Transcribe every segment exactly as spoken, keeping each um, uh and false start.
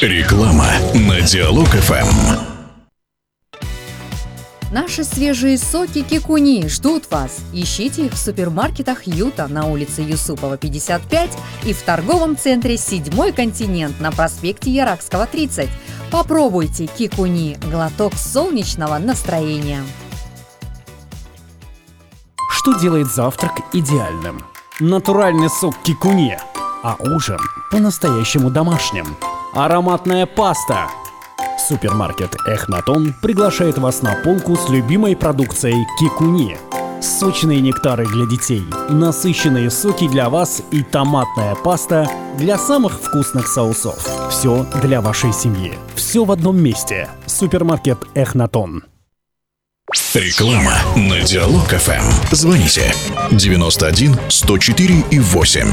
Реклама на Диалог-ФМ. Наши свежие соки Кикуни ждут вас. Ищите их в супермаркетах Юта на улице Юсупова, пятьдесят пять и в торговом центре «Седьмой континент» на проспекте Яракского, тридцать. Попробуйте Кикуни – глоток солнечного настроения. Что делает завтрак идеальным? Натуральный сок Кикуни, а ужин по-настоящему домашним. Ароматная паста. Супермаркет Эхнатон приглашает вас на полку с любимой продукцией Кикуни. Сочные нектары для детей, насыщенные соки для вас и томатная паста для самых вкусных соусов. Все для вашей семьи. Все в одном месте. Супермаркет Эхнатон. Реклама на Диалог-ФМ. Звоните девяносто один сто четыре и восемь.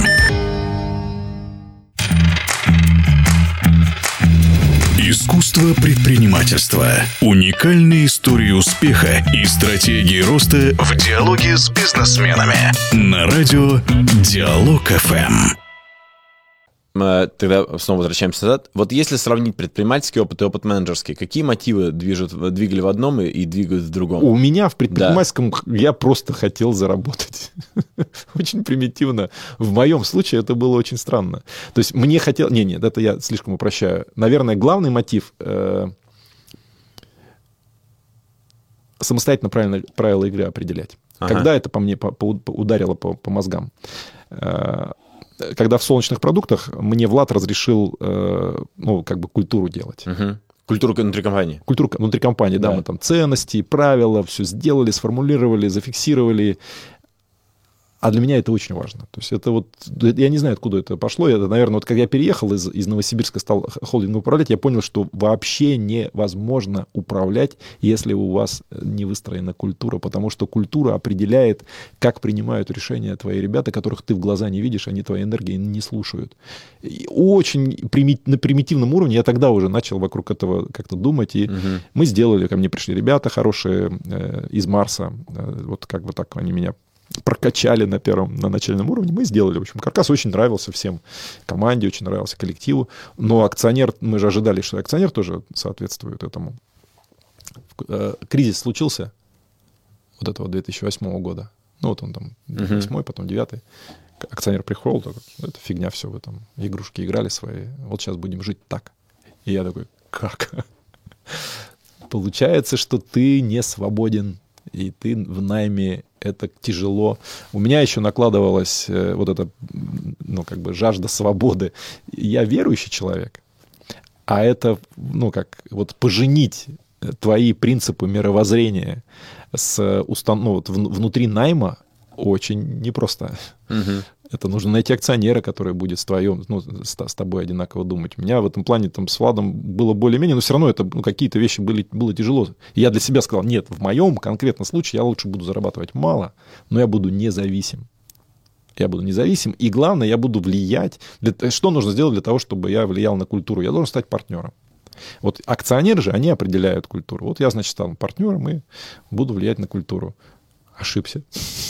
Искусство предпринимательства. Уникальные истории успеха и стратегии роста в диалоге с бизнесменами. На радио Диалог-ФМ. Мы тогда снова возвращаемся назад. Вот если сравнить предпринимательский опыт и опыт менеджерский, какие мотивы движут, двигали в одном и двигают в другом? У меня в предпринимательском да. я просто хотел заработать. Очень примитивно. В моем случае это было очень странно. То есть мне хотелось... Не, нет, это я слишком упрощаю. Наверное, главный мотив... Э... самостоятельно правильно правила игры определять. Ага. Когда это по мне по, по, ударило по, по мозгам? Э... Когда в солнечных продуктах мне Влад разрешил, э, ну, как бы культуру делать. Угу. Культуру внутри компании. Культуру внутри компании, да. да. Мы там ценности, правила, все сделали, сформулировали, зафиксировали. А для меня это очень важно. То есть это вот... Я не знаю, откуда это пошло. Это, наверное, вот когда я переехал из, из Новосибирска, стал холдингом управлять, я понял, что вообще невозможно управлять, если у вас не выстроена культура. Потому что культура определяет, как принимают решения твои ребята, которых ты в глаза не видишь, они твоей энергии не слушают. И очень прими... на примитивном уровне я тогда уже начал вокруг этого как-то думать. И угу. мы сделали, ко мне пришли ребята хорошие э, из Марса. Э, вот как бы так они меня... прокачали на первом, на начальном уровне, мы сделали. В общем, каркас очень нравился всем, команде очень нравился, коллективу. Но акционер, мы же ожидали, что акционер тоже соответствует этому. Кризис случился вот этого две тысячи восьмого года. Ну, вот он там, восьмой, потом девятый. Акционер пришел, ну, это фигня все, вы там игрушки играли свои, вот сейчас будем жить так. И я такой, как? Получается, что ты не свободен, и ты в найме, это тяжело. У меня еще накладывалась э, вот эта, ну, как бы жажда свободы. Я верующий человек, а это, ну, как вот поженить твои принципы мировоззрения с устан... ну, вот внутри найма очень непросто. Угу. Это нужно найти акционера, который будет с, твоим, ну, с, с тобой одинаково думать. У меня в этом плане там, с Владом было более-менее, но все равно это, ну, какие-то вещи были, было тяжело. И я для себя сказал, нет, в моем конкретном случае я лучше буду зарабатывать мало, но я буду независим. Я буду независим, и главное, я буду влиять. Для... Что нужно сделать для того, чтобы я влиял на культуру? Я должен стать партнером. Вот акционеры же, они определяют культуру. Вот я, значит, стал партнером и буду влиять на культуру. Ошибся.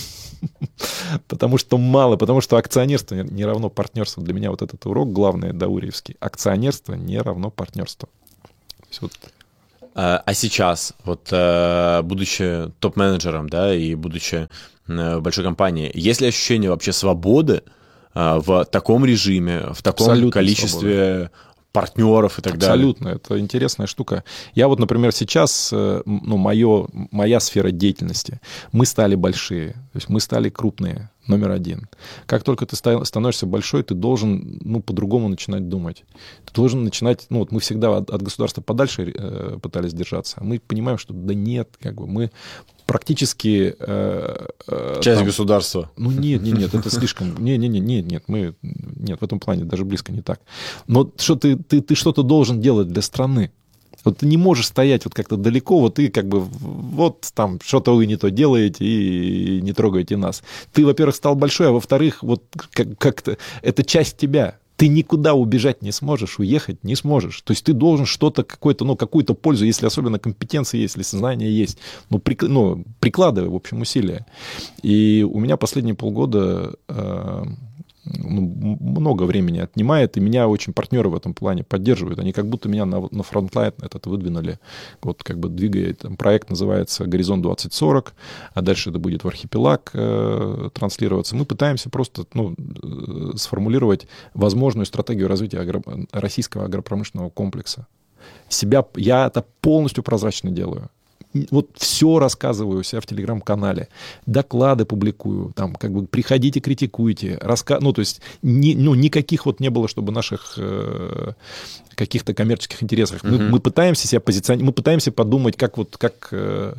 Потому что мало, потому что акционерство не равно партнерству. Для меня вот этот урок главный, даурьевский. Акционерство не равно партнерству. Вот. А, а сейчас, вот, будучи топ-менеджером, да, и будучи в большой компании, есть ли ощущение вообще свободы в таком режиме, в таком Абсолютно количестве свобода. Партнеров и так Абсолютно. далее? Это интересная штука. Я вот, например, сейчас, ну, моё, моя сфера деятельности, мы стали большие, то есть мы стали крупные, номер один. Как только ты становишься большой, ты должен, ну, по-другому начинать думать. Ты должен начинать, ну, вот мы всегда от, от государства подальше э, пытались держаться, а мы понимаем, что да нет, как бы мы практически... Э, э, Часть там, государства. Ну, нет, нет, нет, это слишком... Нет, нет, нет, нет, мы... Нет, в этом плане даже близко не так. Но что ты, ты, ты что-то должен делать для страны. Вот ты не можешь стоять вот как-то далеко, вот ты как бы вот там что-то вы не то делаете и не трогаете нас. Ты, во-первых, стал большой, а во-вторых, вот как- как-то это часть тебя. Ты никуда убежать не сможешь, уехать не сможешь. То есть ты должен что-то, какое-то, ну, какую-то пользу, если особенно компетенции есть, если знания есть, ну, прик, ну, прикладывай, в общем, усилия. И у меня последние полгода... Э- ну, много времени отнимает, и меня очень партнеры в этом плане поддерживают. Они как будто меня на, на фронтлайн этот выдвинули. Вот как бы двигая, там, проект называется «Горизонт двадцать сорок», а дальше это будет в «Архипелаг» э, транслироваться. Мы пытаемся просто ну, сформулировать возможную стратегию развития агро... российского агропромышленного комплекса. Себя, я это полностью прозрачно делаю. Вот все рассказываю у себя в Телеграм-канале, доклады публикую, там, как бы, приходите, критикуйте, раска... ну, то есть, ни, ну, никаких вот не было, чтобы наших э, каких-то коммерческих интересах. Мы, mm-hmm. мы пытаемся себя позиционировать, мы пытаемся подумать, как вот, как... Э,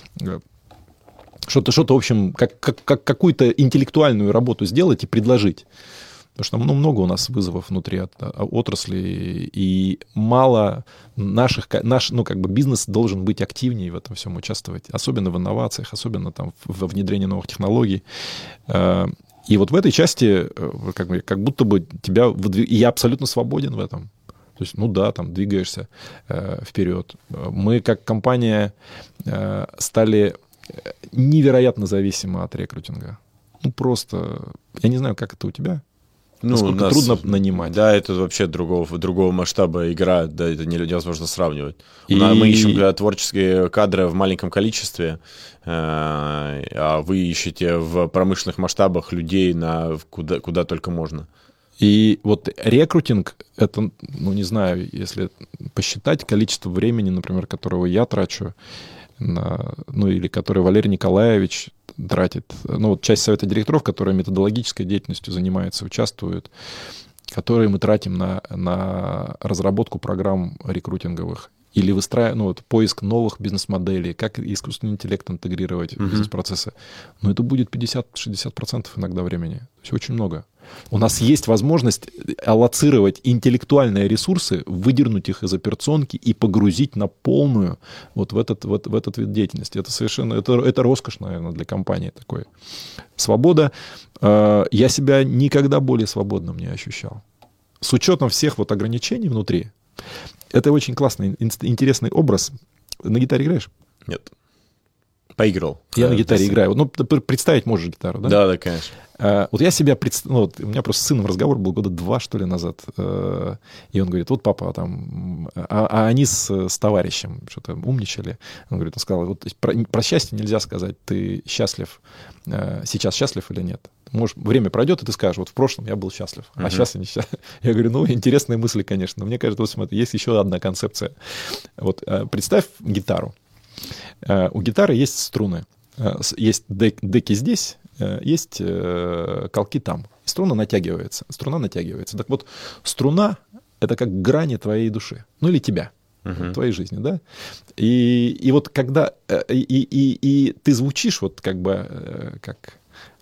что-то, что-то, в общем, как, как, как какую-то интеллектуальную работу сделать и предложить. Потому что ну, много у нас вызовов внутри от, от, отрасли, и мало наших... Наш, ну, как бы бизнес должен быть активнее в этом всем участвовать, особенно в инновациях, особенно там, во внедрении новых технологий. И вот в этой части как, бы, как будто бы тебя... Выдвиг... И я абсолютно свободен в этом. То есть, ну да, там двигаешься э, вперед. Мы как компания э, стали невероятно зависимы от рекрутинга. Ну просто... Я не знаю, как это у тебя... Ну, насколько нас, трудно нанимать. Да, это вообще другого, другого масштаба игра, да, это невозможно сравнивать. И... Мы ищем творческие кадры в маленьком количестве, а вы ищете в промышленных масштабах людей на куда, куда только можно. И вот рекрутинг, это, ну, не знаю, если посчитать количество времени, например, которого я трачу, на, ну, или которое Валерий Николаевич тратит. Ну, вот часть совета директоров, которая методологической деятельностью занимается, участвует, которые мы тратим на, на разработку программ рекрутинговых или выстраивание, ну, вот, поиск новых бизнес-моделей, как искусственный интеллект интегрировать в бизнес-процессы. Но это будет пятьдесят-шестьдесят процентов иногда времени. То есть очень много. У нас есть возможность аллоцировать интеллектуальные ресурсы, выдернуть их из операционки и погрузить на полную вот в этот, вот, в этот вид деятельности. Это совершенно, это, это роскошь, наверное, для компании такой. Свобода. Э, я себя никогда более свободным не ощущал. С учетом всех вот ограничений внутри. Это очень классный, интересный образ. На гитаре играешь? Нет. Поиграл. Я на гитаре играю. Ну, представить можешь гитару, да? Да, да, конечно. Uh, вот я себя представляю, ну, вот у меня просто с сыном разговор был года два, что ли, назад, uh, и он говорит, вот папа там, а, а они с, с товарищем что-то умничали, он говорит, он сказал, вот про, про счастье нельзя сказать, ты счастлив, uh, сейчас счастлив или нет. Может, время пройдет, и ты скажешь, вот в прошлом я был счастлив, а uh-huh. сейчас я не счастлив. Я говорю, ну, интересные мысли, конечно, но мне кажется, вот смотри, есть еще одна концепция. Вот uh, представь гитару. Uh, у гитары есть струны, uh, есть дек, деки здесь, есть э, колки там. И струна натягивается. Струна натягивается. Так вот, струна — это как грани твоей души. Ну, или тебя. Uh-huh. Твоей жизни, да? И, и вот когда... Э, и, и, и ты звучишь вот как бы... Э, как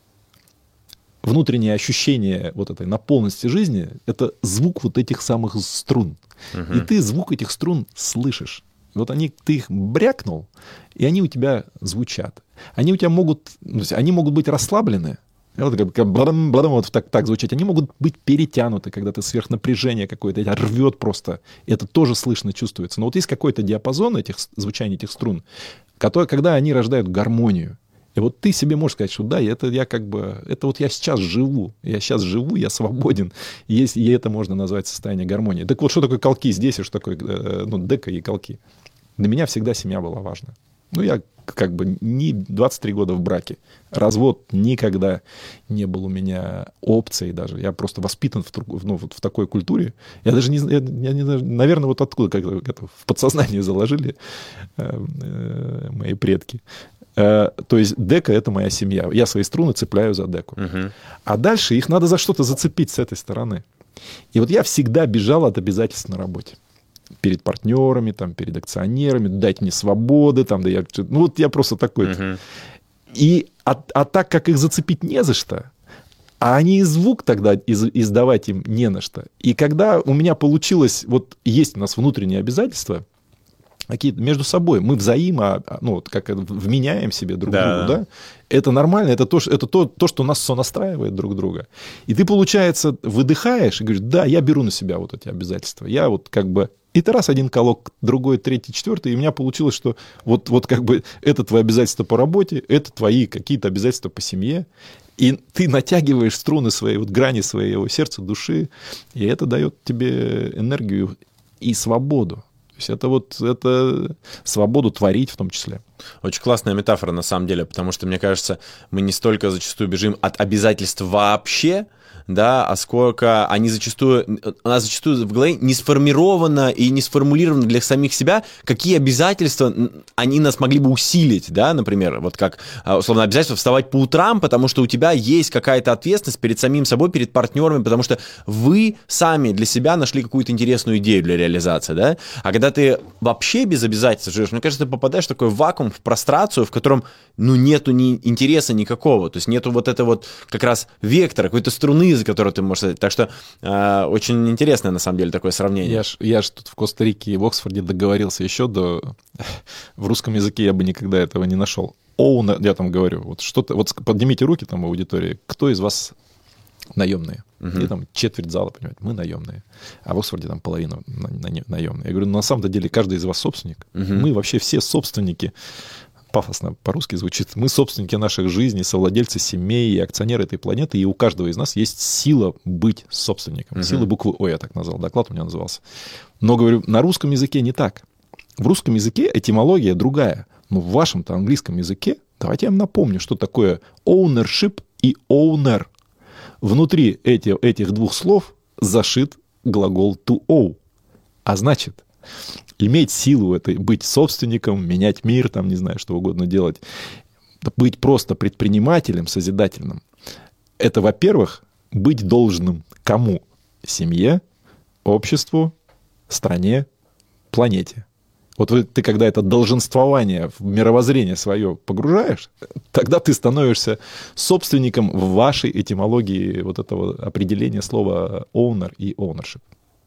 внутреннее ощущение вот этой наполненности жизни — это звук вот этих самых струн. Uh-huh. И ты звук этих струн слышишь. Вот они, ты их брякнул, и они у тебя звучат. Они у тебя могут, они могут быть расслаблены, вот, как, бладам, бладам, вот так, так звучать. Они могут быть перетянуты, когда ты сверхнапряжение какое-то, тебя рвет просто. Это тоже слышно, чувствуется. Но вот есть какой-то диапазон этих звучаний этих струн, который, когда они рождают гармонию. И вот ты себе можешь сказать, что да, это я как бы, это вот я сейчас живу, я сейчас живу, я свободен, и, есть, и это можно назвать состояние гармонии. Так вот, что такое колки здесь, и что такое, ну, дека и колки? Для меня всегда семья была важна. Ну, я как бы не двадцать три года в браке. Развод никогда не был у меня опцией даже. Я просто воспитан в, ну, вот в такой культуре. Я даже не знаю, я, я не, наверное, вот откуда как-то, как-то в подсознание заложили э, э, мои предки. Э, то есть дека — это моя семья. Я свои струны цепляю за деку. Uh-huh. А дальше их надо за что-то зацепить с этой стороны. И вот я всегда бежал от обязательств на работе. Перед партнерами, там, перед акционерами, дайте мне свободы, там, да я, ну вот я просто такой. Uh-huh. И, а, а так как их зацепить не за что, а они и звук тогда из, издавать им не на что. И когда у меня получилось, вот есть у нас внутренние обязательства, какие-то между собой, мы взаимо, ну вот как вменяем себе друг да. другу, да, это нормально, это, то, это то, то, что нас сонастраивает друг друга. И ты, получается, выдыхаешь и говоришь, да, я беру на себя вот эти обязательства, я вот как бы... И ты раз один колок, другой, третий, четвертый, и у меня получилось, что вот, вот как бы это твои обязательства по работе, это твои какие-то обязательства по семье. И ты натягиваешь струны своей, вот грани своего сердца, души, и это дает тебе энергию и свободу. То есть это вот это свободу творить в том числе. Очень классная метафора на самом деле, потому что, мне кажется, мы не столько зачастую бежим от обязательств вообще, да, а сколько они зачастую, у нас зачастую в голове не сформировано и не сформулировано для самих себя, какие обязательства они нас могли бы усилить, да, например, вот как, условно, обязательство вставать по утрам, потому что у тебя есть какая-то ответственность перед самим собой, перед партнерами, потому что вы сами для себя нашли какую-то интересную идею для реализации, да, а когда ты вообще без обязательств живешь, мне кажется, ты попадаешь в такой вакуум, в прострацию, в котором, ну, нету ни интереса никакого, то есть нету вот этого вот как раз вектора, какой-то струны, за которую ты можешь сказать. Так что э, очень интересное, на самом деле, такое сравнение. Я ж, я ж тут в Коста-Рике и в Оксфорде договорился еще до... В русском языке я бы никогда этого не нашел. Оунер, я там говорю, вот что-то... Вот поднимите руки там в аудитории, кто из вас наемные? Uh-huh. И там четверть зала, понимаете, мы наемные. А в Оксфорде там половина наемные. Я говорю, ну, на самом деле каждый из вас собственник. Uh-huh. Мы вообще все собственники. Пафосно по-русски звучит. Мы собственники наших жизней, совладельцы семей и акционеры этой планеты, и у каждого из нас есть сила быть собственником. Uh-huh. Сила буквы О, я так назвал. Доклад у меня назывался. Но, говорю, на русском языке не так. В русском языке этимология другая. Но в вашем-то английском языке, давайте я вам напомню, что такое ownership и owner. Внутри эти, этих двух слов зашит глагол to own. А значит... Иметь силу, это быть собственником, менять мир, там, не знаю, что угодно делать. Быть просто предпринимателем, созидательным. Это, во-первых, быть должным кому? Семье, обществу, стране, планете. Вот ты, когда это долженствование в мировоззрение свое погружаешь, тогда ты становишься собственником в вашей этимологии вот этого определения слова owner и ownership.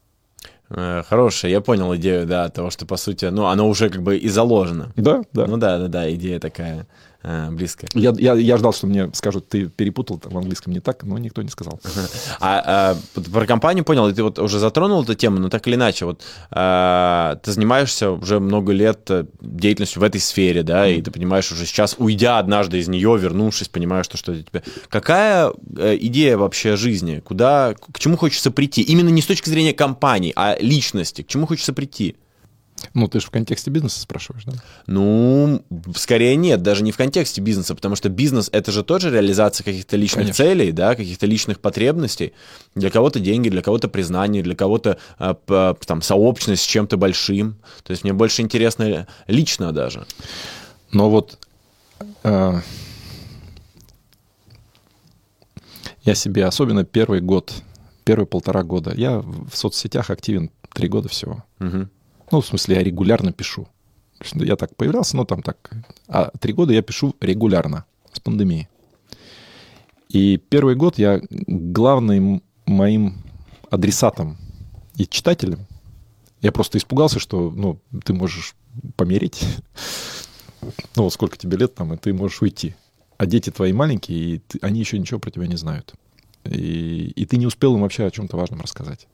Хорошая, я понял идею, да, того, что, по сути, ну, оно уже как бы и заложено. Да, да. Ну да, да, да, идея такая э, близкая. Я, я, я ждал, что мне скажут, ты перепутал в английском не так, но никто не сказал. А, а про компанию понял, и ты вот уже затронул эту тему, но так или иначе, вот а, ты занимаешься уже много лет деятельностью в этой сфере, да, mm. и ты понимаешь уже сейчас, уйдя однажды из нее, вернувшись, понимаешь, что, что это тебе... Какая идея вообще жизни? Куда, к чему хочется прийти? Именно не с точки зрения компании, а личности. К чему хочется прийти? Ну, ты же в контексте бизнеса спрашиваешь, да? Ну, скорее нет, даже не в контексте бизнеса, потому что бизнес — это же тоже реализация каких-то личных Конечно. целей, да, каких-то личных потребностей. Для кого-то деньги, для кого-то признание, для кого-то э, там сообщность с чем-то большим. То есть мне больше интересно лично даже. Но вот э, я себе, особенно первый год, первые полтора года, я в соцсетях активен три года всего. Угу. Ну, в смысле, я регулярно пишу. Я так появлялся, но там так. А три года я пишу регулярно, с пандемией. И первый год я главным моим адресатом и читателем. Я просто испугался, что, ну, ты можешь помереть. Ну, сколько тебе лет там, и ты можешь уйти. А дети твои маленькие, и ты, они еще ничего про тебя не знают. И, и ты не успел им вообще о чем-то важном рассказать.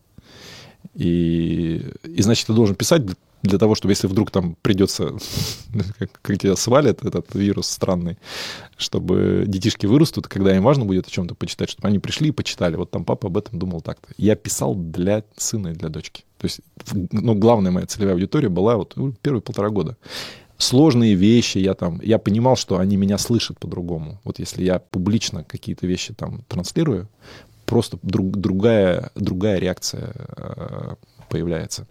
И, и значит, ты должен писать для, для того, чтобы, если вдруг там придется, как, как тебя свалит этот вирус странный, чтобы детишки вырастут, когда им важно будет о чем-то почитать, чтобы они пришли и почитали. Вот там папа об этом думал так-то. Я писал для сына и для дочки. То есть, ну, главная моя целевая аудитория была вот первые полтора года. Сложные вещи, я там, я понимал, что они меня слышат по-другому. Вот если я публично какие-то вещи там транслирую, просто друг, другая, другая реакция э, появляется.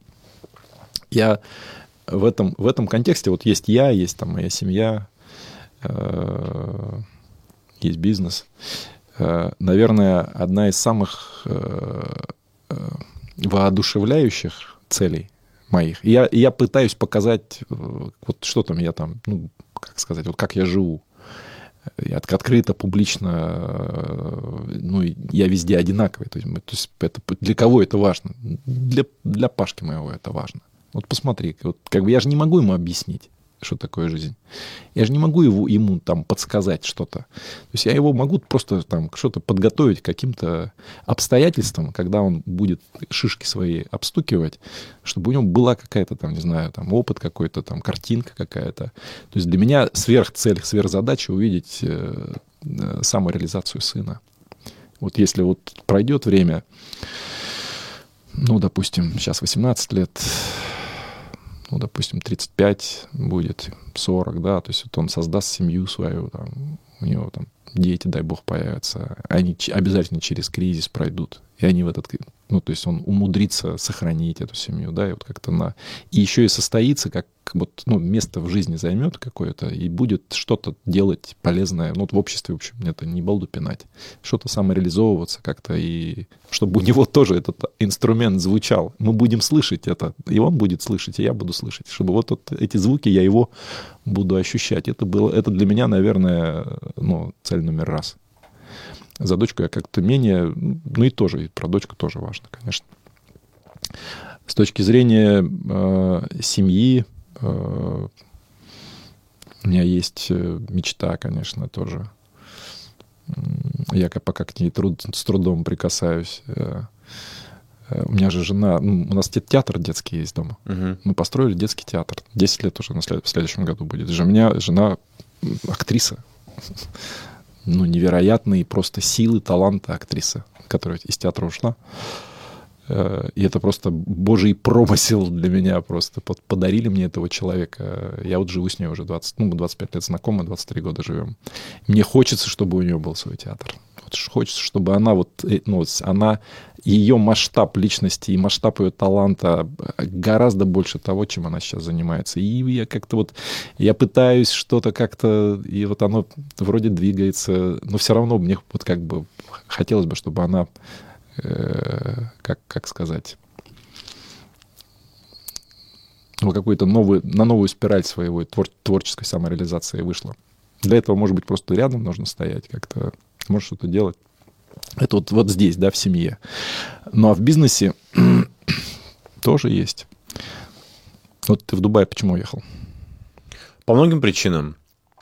Я в этом, в этом контексте, вот есть я, есть там моя семья, э, есть бизнес. Э, наверное, одна из самых э, э, воодушевляющих целей моих. И я, и я пытаюсь показать, вот что там я там, ну, как сказать, вот как я живу. Я открыто, публично, ну, я везде одинаковый. То есть, то есть это, для кого это важно? Для, для Пашки моего это важно. Вот посмотри, вот, как бы я же не могу ему объяснить, что такое жизнь. Я же не могу его, ему там подсказать что-то. То есть я его могу просто там что-то подготовить к каким-то обстоятельствам, когда он будет шишки свои обстукивать, чтобы у него была какая-то там, не знаю, там опыт какой-то, там картинка какая-то. То есть для меня сверхцель, сверхзадача увидеть самореализацию сына. Вот если вот пройдет время, ну, допустим, сейчас восемнадцать лет, ну, допустим, тридцать пять будет, сорок, да, то есть вот он создаст семью свою, там, у него там дети, дай бог, появятся, они обязательно через кризис пройдут, и они в этот, ну, то есть он умудрится сохранить эту семью, да, и вот как-то на... И еще и состоится, как вот, ну, место в жизни займет какое-то, и будет что-то делать полезное, ну, вот в обществе, в общем, это не балду пинать, что-то самореализовываться как-то, и чтобы у него тоже этот инструмент звучал. Мы будем слышать это, и он будет слышать, и я буду слышать, чтобы вот, вот эти звуки, я его буду ощущать. Это было, это для меня, наверное, ну, цель номер раз. За дочку я как-то менее... Ну и тоже, и про дочку тоже важно, конечно. С точки зрения э, семьи, э, у меня есть мечта, конечно, тоже. Я пока к ней труд, с трудом прикасаюсь. Э, э, у меня же жена... Ну, у нас театр детский есть дома. Угу. Мы построили детский театр. десять лет уже на след, в следующем году будет. У меня жена актриса. Ну, невероятные просто силы, таланта актрисы, которая из театра ушла. И это просто божий промысел для меня просто. Подарили мне этого человека. Я вот живу с ней уже двадцать, ну, двадцать пять лет знакомы, двадцать три года живем. Мне хочется, чтобы у нее был свой театр. Вот хочется, чтобы она вот, ну, она, ее масштаб личности и масштаб ее таланта гораздо больше того, чем она сейчас занимается. И я как-то вот, я пытаюсь что-то как-то, и вот оно вроде двигается, но все равно мне вот как бы хотелось бы, чтобы она, э, как, как сказать, ну, какую-то новую, на новую спираль своего твор, творческой самореализации вышла. Для этого, может быть, просто рядом нужно стоять как-то, может что-то делать. Это вот, вот здесь, да, в семье. Ну, а в бизнесе тоже есть. Вот ты в Дубай почему уехал? По многим причинам.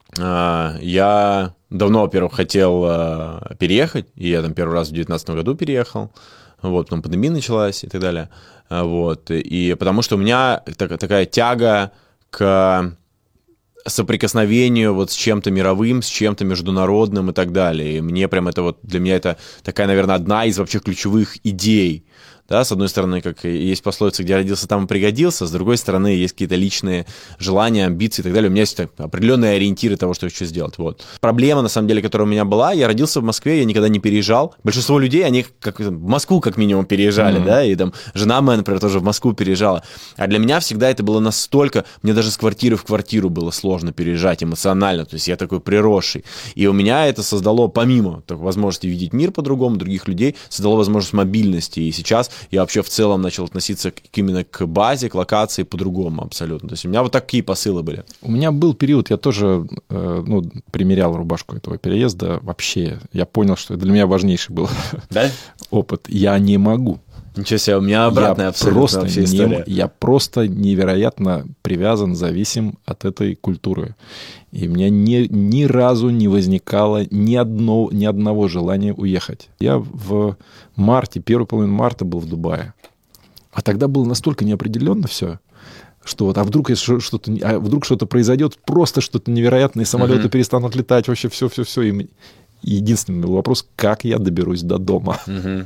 Я давно, во-первых, хотел переехать, и я там первый раз в девятнадцатом году переехал. Вот, потом пандемия началась и так далее. Вот, и потому что у меня такая тяга к соприкосновению вот с чем-то мировым, с чем-то международным и так далее. И мне прям это вот, для меня это такая, наверное, одна из вообще ключевых идей. Да, с одной стороны, как есть пословица, где родился, там и пригодился, с другой стороны, есть какие-то личные желания, амбиции и так далее. У меня есть определенные ориентиры того, что я хочу сделать. Вот. Проблема, на самом деле, которая у меня была, я родился в Москве, я никогда не переезжал. Большинство людей, они как, в Москву как минимум переезжали, mm-hmm. да, и там жена моя, например, тоже в Москву переезжала. А для меня всегда это было настолько, мне даже с квартиры в квартиру было сложно переезжать эмоционально, то есть я такой приросший. И у меня это создало, помимо так, возможности видеть мир по-другому, других людей, создало возможность мобильности. И сейчас я вообще в целом начал относиться к, именно к базе, к локации по-другому абсолютно. То есть у меня вот такие посылы были. У меня был период, я тоже э, ну, примерял рубашку этого переезда. Вообще, я понял, что для меня важнейший был да? опыт. Я не могу. Ничего себе, у меня обратная я абсолютно просто вообще история. Не, я просто невероятно привязан, зависим от этой культуры. И у меня ни, ни разу не возникало ни, одно, ни одного желания уехать. Я в марте, первую половину марта был в Дубае. А тогда было настолько неопределенно все, что вот, а вдруг что-то, а вдруг что-то произойдет, просто что-то невероятное, самолеты mm-hmm. перестанут летать, вообще все-все-все. И единственный был вопрос, как я доберусь до дома. Mm-hmm.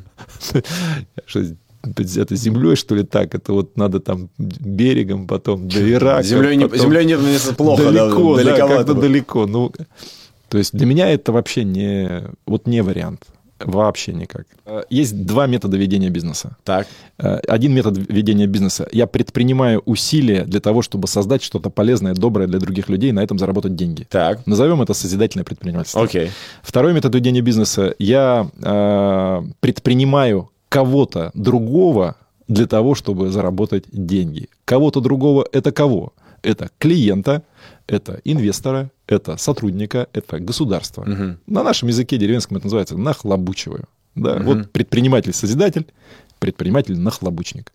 Это землей, что ли, так? Это вот надо там берегом, потом до Ирака. Землей не, землей не плохо, далеко, да, да, как-то далеко. Ну, то есть для меня это вообще не, вот не вариант. Вообще никак. Есть два метода ведения бизнеса. Так. Один метод ведения бизнеса. Я предпринимаю усилия для того, чтобы создать что-то полезное, доброе для других людей, и на этом заработать деньги. Так. Назовем это созидательное предпринимательство. Окей. Второй метод ведения бизнеса. Я э, предпринимаю кого-то другого для того, чтобы заработать деньги. Кого-то другого – это кого? Это клиента, это инвестора, это сотрудника, это государство. Угу. На нашем языке деревенском это называется «нахлобучиваю». Да? Угу. Вот предприниматель-созидатель, предприниматель-нахлобучник.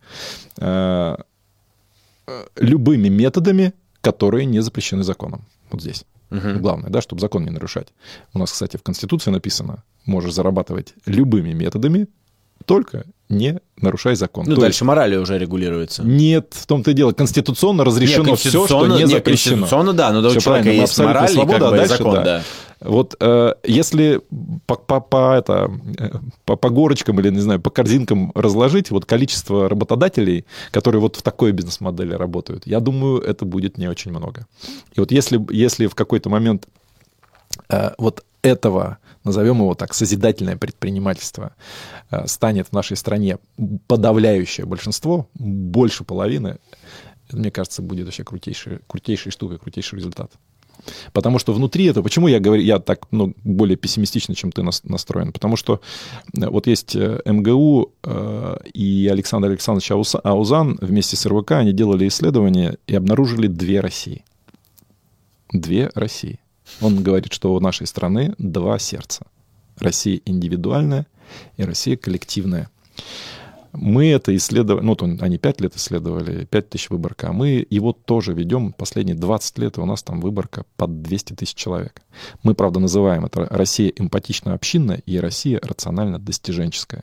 Любыми методами, которые не запрещены законом. Вот здесь. Угу. Главное, да, чтобы закон не нарушать. У нас, кстати, в Конституции написано, можешь зарабатывать любыми методами, только не нарушай закон. Ну, То дальше есть, морали уже регулируется. Нет, в том-то и дело. Конституционно разрешено нет, все, что не нет, запрещено. Конституционно, да, но у человека есть мораль и как бы а дальше, закон, да. да. Вот э, если по, по, по, это, по, по горочкам или, не знаю, по корзинкам разложить вот количество работодателей, которые вот в такой бизнес-модели работают, я думаю, это будет не очень много. И вот если, если в какой-то момент э, вот этого, назовем его так, созидательное предпринимательство э, станет в нашей стране подавляющее большинство, больше половины, это, мне кажется, будет вообще крутейшая, крутейшая штука, крутейший результат. Потому что внутри этого... Почему я говорю, я так ну, более пессимистично, чем ты настроен? Потому что вот есть эм гэ у э, и Александр Александрович Аузан вместе с эр вэ ка, они делали исследования и обнаружили две России. Две России. Он говорит, что у нашей страны два сердца. Россия индивидуальная и Россия коллективная. Мы это исследовали, ну, вот они пять лет исследовали, пять тысяч выборка, а мы его тоже ведем последние двадцать лет, и у нас там выборка под двести тысяч человек. Мы, правда, называем это Россия эмпатично-общинная и Россия рационально-достиженческая.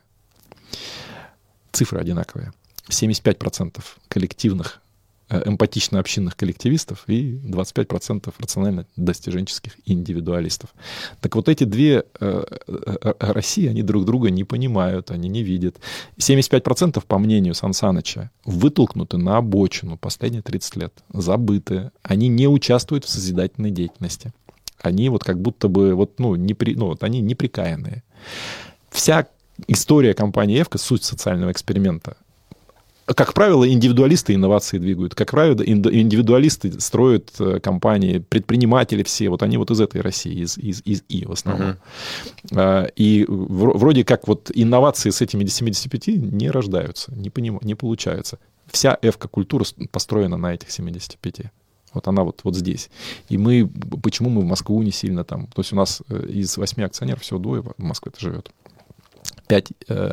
Цифры одинаковые. семьдесят пять процентов коллективных, эмпатично-общинных коллективистов и двадцать пять процентов рационально-достиженческих индивидуалистов. Так вот эти две э, э, России, они друг друга не понимают, они не видят. семьдесят пять процентов, по мнению Сан Саныча, вытолкнуты на обочину последние тридцать лет, забыты. Они не участвуют в созидательной деятельности. Они вот как будто бы, вот, ну, непри, ну, вот они неприкаянные. Вся история компании «Эвка» — суть социального эксперимента. Как правило, индивидуалисты инновации двигают. Как правило, индивидуалисты строят компании, предприниматели все. Вот они вот из этой России, из, из, из И в основном. Uh-huh. И вроде как вот инновации с этими семидесятью пятью не рождаются, не, поним... не получаются. Вся эвка-культура построена на этих семидесяти пяти. Вот она вот, вот здесь. И мы, почему мы в Москву не сильно там? То есть у нас из восьми акционеров всего двое в Москве-то живет. Пять...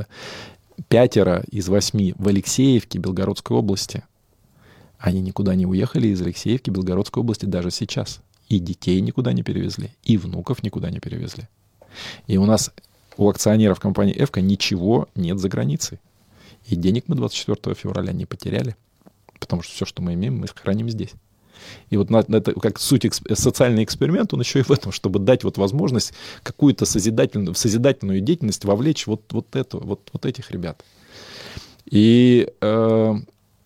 Пятеро из восьми в Алексеевке, Белгородской области. Они никуда не уехали из Алексеевки, Белгородской области даже сейчас. И детей никуда не перевезли, и внуков никуда не перевезли. И у нас, у акционеров компании «Эвка» ничего нет за границей. И денег мы двадцать четвёртого февраля не потеряли, потому что все, что мы имеем, мы храним здесь. И вот это как суть эксп- социальный эксперимент, он еще и в этом, чтобы дать вот возможность какую-то созидательную, в созидательную деятельность вовлечь вот, вот, эту, вот, вот этих ребят. И э,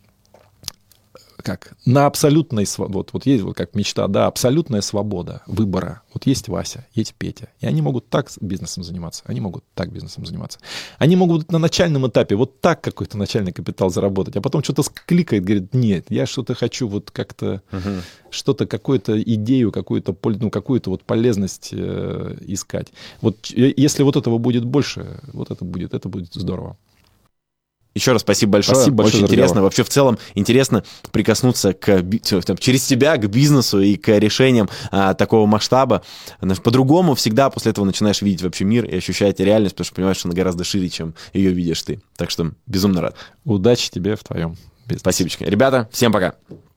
как на абсолютной свободе, вот, вот есть вот как мечта, да, абсолютная свобода выбора. Вот есть Вася, есть Петя, и они могут так бизнесом заниматься, они могут так бизнесом заниматься. Они могут на начальном этапе вот так какой-то начальный капитал заработать, а потом что-то скликает, говорит, нет, я что-то хочу вот как-то, uh-huh. что-то, какую-то идею, какую-то, ну, какую-то вот полезность э, искать. Вот если вот этого будет больше, вот это будет, это будет здорово. Еще раз спасибо большое. Спасибо большое. Очень интересно. Вообще, в целом, интересно прикоснуться к, через тебя к бизнесу и к решениям а, такого масштаба. По-другому всегда после этого начинаешь видеть вообще мир и ощущать реальность, потому что понимаешь, что она гораздо шире, чем ее видишь ты. Так что безумно рад. Удачи тебе в твоем бизнесе. Спасибо. Ребята, всем пока.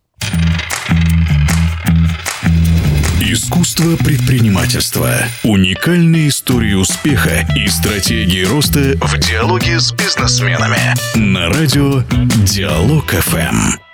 Искусство предпринимательства. Уникальные истории успеха и стратегии роста в диалоге с бизнесменами. На радио Диалог эф эм.